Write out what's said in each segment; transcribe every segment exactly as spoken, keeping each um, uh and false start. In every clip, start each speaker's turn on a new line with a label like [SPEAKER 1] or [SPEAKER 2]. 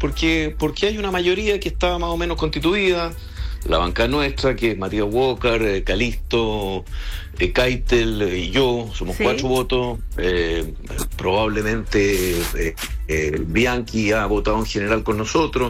[SPEAKER 1] porque, porque hay una mayoría que está más o menos constituida, la banca nuestra, que es Matías Walker, eh, Calisto, eh, Keitel eh, y yo, somos
[SPEAKER 2] sí.
[SPEAKER 1] cuatro votos, eh, probablemente eh, eh, Bianchi ha votado en general con nosotros.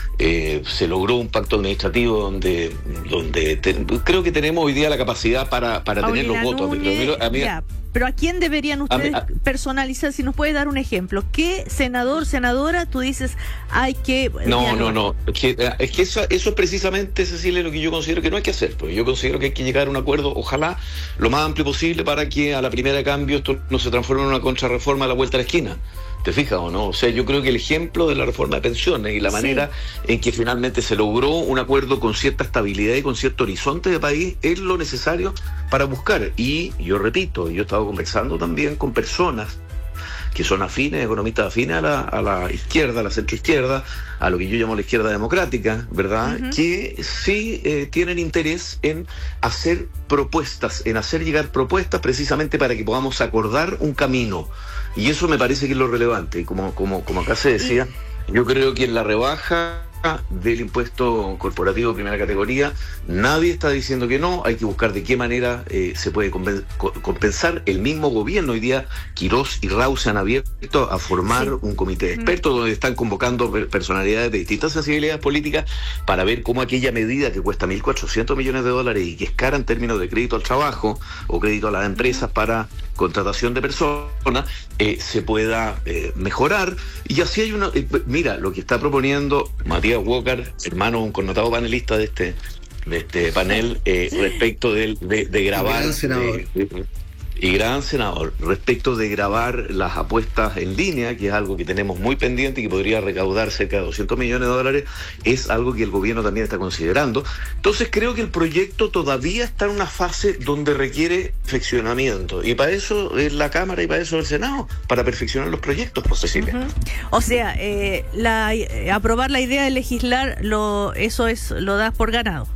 [SPEAKER 1] Eh, se logró un pacto administrativo donde, donde te, creo que tenemos hoy día la capacidad para, para tener los votos.
[SPEAKER 2] Núñez,
[SPEAKER 1] pero, a mí,
[SPEAKER 2] ya, pero ¿a quién deberían ustedes
[SPEAKER 1] a mí, a,
[SPEAKER 2] personalizar? Si nos puede dar un ejemplo. ¿Qué senador, senadora, tú dices hay que...
[SPEAKER 1] No,
[SPEAKER 2] dialogar?
[SPEAKER 1] no, no. Es que, es que eso, eso es precisamente, Cecilia, lo que yo considero que no hay que hacer. Pues yo considero que hay que llegar a un acuerdo, ojalá, lo más amplio posible para que a la primera de cambio esto no se transforme en una contrarreforma a la vuelta de la esquina. ¿Te fijas o no? O sea, yo creo que el ejemplo de la reforma de pensiones y la manera sí. en que finalmente se logró un acuerdo con cierta estabilidad y con cierto horizonte de país es lo necesario para buscar. Y yo repito, yo he estado conversando también con personas que son afines, economistas afines a la, a la izquierda, a la centroizquierda, a lo que yo llamo la izquierda democrática, ¿verdad? Uh-huh. Que sí eh, tienen interés en hacer propuestas, en hacer llegar propuestas precisamente para que podamos acordar un camino. Y eso me parece que es lo relevante. Como, como, como acá se decía, yo creo que en la rebaja del impuesto corporativo de primera categoría nadie está diciendo que no, hay que buscar de qué manera eh, se puede compensar. El mismo gobierno, hoy día Quirós y Rau se han abierto a formar sí. un comité de expertos donde están convocando personalidades de distintas sensibilidades políticas para ver cómo aquella medida que cuesta mil cuatrocientos millones de dólares y que es cara en términos de crédito al trabajo o crédito a las empresas para contratación de personas, eh, se pueda eh, mejorar. Y así hay una... Eh, mira, lo que está proponiendo Matías Walker, hermano, un connotado panelista de este de este panel, eh, respecto de, de, de grabar...
[SPEAKER 3] Gran senador.
[SPEAKER 1] De, de, y gran senador, respecto de grabar las apuestas en línea, que es algo que tenemos muy pendiente y que podría recaudar cerca de doscientos millones de dólares, es algo que el gobierno también está considerando. Entonces creo que el proyecto todavía está en una fase donde requiere perfeccionamiento, y para eso es la Cámara y para eso el Senado, para perfeccionar los proyectos, pues, Cecilia.
[SPEAKER 2] Uh-huh. O sea, eh, la, eh, aprobar la idea de legislar, lo eso es lo das por ganado.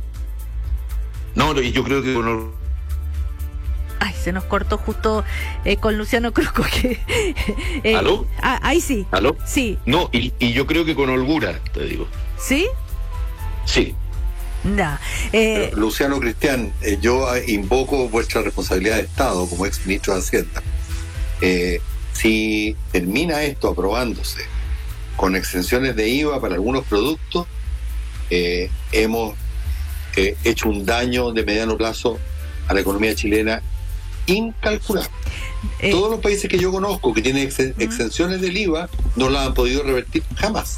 [SPEAKER 1] No, y yo creo que con
[SPEAKER 2] Ay, se nos cortó justo eh, con Luciano Crusco. Que, eh,
[SPEAKER 1] ¿Aló?
[SPEAKER 2] Ah, ahí sí.
[SPEAKER 1] ¿Aló?
[SPEAKER 2] Sí.
[SPEAKER 1] No, y, y yo creo que con holgura, te digo.
[SPEAKER 2] ¿Sí?
[SPEAKER 1] Sí.
[SPEAKER 2] Nah, eh,
[SPEAKER 4] Luciano Cristian, eh, yo invoco vuestra responsabilidad de Estado como ex ministro de Hacienda. Eh, si termina esto aprobándose con exenciones de I V A para algunos productos, eh, hemos eh, hecho un daño de mediano plazo a la economía chilena incalculable. Eh, Todos los países que yo conozco que tienen ex- uh-huh. exenciones del I V A no la han podido revertir jamás.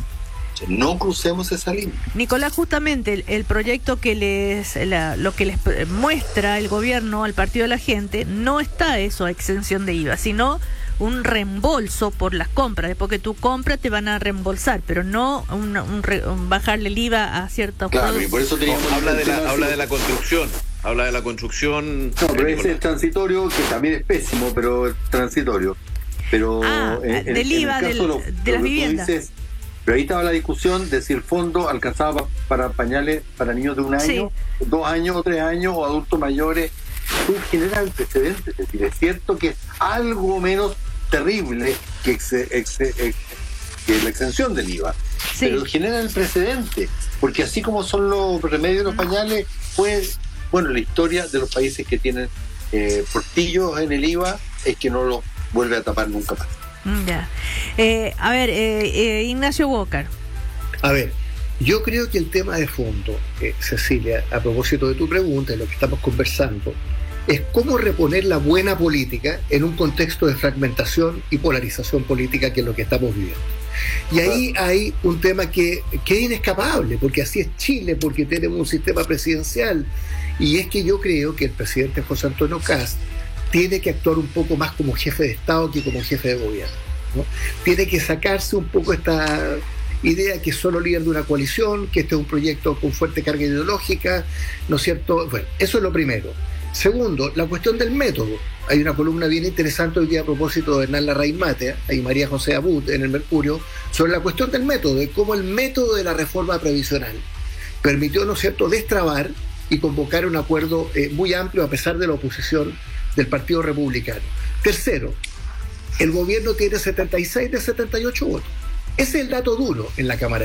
[SPEAKER 4] No crucemos esa línea.
[SPEAKER 2] Nicolás, justamente el, el proyecto que les la, lo que les muestra el gobierno al Partido de la Gente no está eso a exención de I V A, sino un reembolso por las compras. Después que tú compras te van a reembolsar, pero no un, un, re, un bajarle el I V A a ciertos
[SPEAKER 4] claro,
[SPEAKER 2] productos.
[SPEAKER 4] Y por eso teníamos
[SPEAKER 1] habla de la habla de la construcción. Habla de la construcción.
[SPEAKER 4] No, pero ese es transitorio, que también es pésimo, pero es transitorio. Pero
[SPEAKER 2] ah,
[SPEAKER 4] en,
[SPEAKER 2] del
[SPEAKER 4] en
[SPEAKER 2] I V A
[SPEAKER 4] el caso
[SPEAKER 2] del,
[SPEAKER 4] lo,
[SPEAKER 2] de
[SPEAKER 4] lo
[SPEAKER 2] las viviendas. Dices,
[SPEAKER 4] pero ahí estaba la discusión de si el fondo alcanzaba pa, para pañales para niños de un año, sí. dos años o tres años o adultos mayores. Eso genera el precedente. Es decir, es cierto que es algo menos terrible que, ex, ex, ex, que la exención del I V A. Sí. Pero genera el precedente. Porque así como son los remedios de los pañales, pues... Bueno, la historia de los países que tienen eh, portillos en el I V A es que no lo vuelve a tapar nunca más.
[SPEAKER 2] Ya. Eh, a ver, eh, eh, Ignacio Walker.
[SPEAKER 3] A ver, yo creo que el tema de fondo, eh, Cecilia, a propósito de tu pregunta y lo que estamos conversando, es cómo reponer la buena política en un contexto de fragmentación y polarización política, que es lo que estamos viviendo. Y ahí hay un tema que, que es inescapable, porque así es Chile, porque tenemos un sistema presidencial. Y es que yo creo que el presidente José Antonio Kast tiene que actuar un poco más como jefe de Estado que como jefe de gobierno, ¿no? Tiene que sacarse un poco esta idea que es solo líder de una coalición, que este es un proyecto con fuerte carga ideológica, ¿no es cierto? Bueno, eso es lo primero. Segundo, la cuestión del método. Hay una columna bien interesante hoy día a propósito de Hernán Larraín Matea y María José Abud en el Mercurio sobre la cuestión del método, de cómo el método de la reforma previsional permitió, ¿no es cierto?, destrabar y convocar un acuerdo eh, muy amplio a pesar de la oposición del Partido Republicano. Tercero, el gobierno tiene setenta y seis de setenta y ocho votos. Ese es el dato duro en la Cámara.